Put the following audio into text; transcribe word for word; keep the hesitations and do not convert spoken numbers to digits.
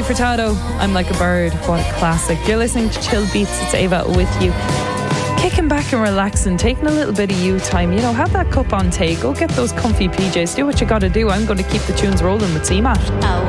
Furtado, I'm Like a Bird. What a classic. You're listening to Chill Beats. It's Ava with you. Kicking back and relaxing, taking a little bit of you time. You know, have that cup on tea. Go get those comfy P Js. Do what you got to do. I'm going to keep the tunes rolling with C MAT. Oh.